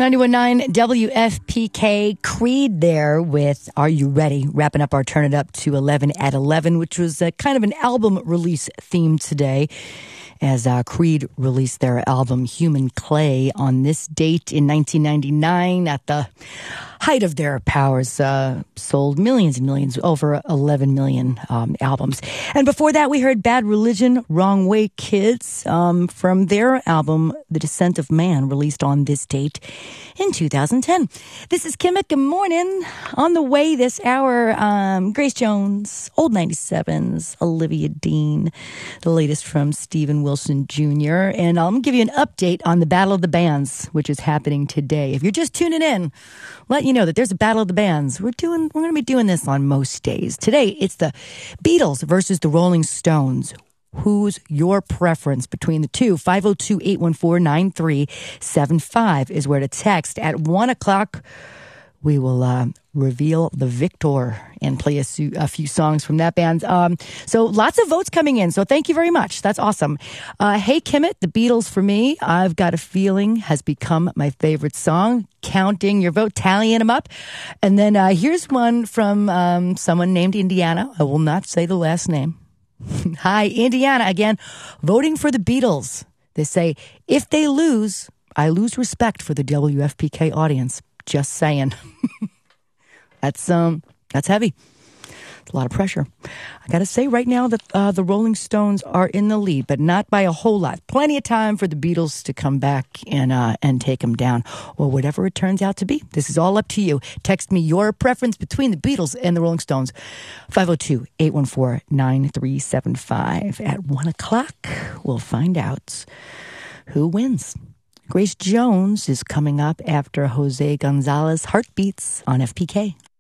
91.9 WFPK, Creed there with Are You Ready? Wrapping up our Turn It Up to 11 at 11, which was kind of an album release theme today, as Creed released their album Human Clay on this date in 1999 at the height of their powers. Sold millions and millions, over 11 million albums. And before that, we heard Bad Religion, Wrong Way Kids, from their album The Descent of Man, released on this date in 2010. This is Kim. Good morning. On the way this hour, Grace Jones, Old 97s, Olivia Dean, the latest from Stephen Wilson Jr. And I'm going to give you an update on the Battle of the Bands, which is happening today. If you're just tuning in, let you know that there's a Battle of the Bands. We're going to be doing this on most days. Today, it's the Beatles versus the Rolling Stones. Who's your preference between the two? 502-814-9375 is where to text. At 1 o'clock, we will reveal the victor and play a few songs from that band. So lots of votes coming in. So thank you very much. That's awesome. Hey, Kimmit, the Beatles for me, I've Got a Feeling has become my favorite song. Counting your vote, tallying them up. And then here's one from someone named Indiana. I will not say the last name. Hi, Indiana, again, voting for the Beatles. They say, if they lose, I lose respect for the WFPK audience. Just saying. That's heavy. It's a lot of pressure. I got to say right now that the Rolling Stones are in the lead, but not by a whole lot. Plenty of time for the Beatles to come back and take them down, or whatever it turns out to be. This is all up to you. Text me your preference between the Beatles and the Rolling Stones. 502-814-9375. At 1 o'clock, we'll find out who wins. Grace Jones is coming up after Jose Gonzalez, Heartbeats on FPK.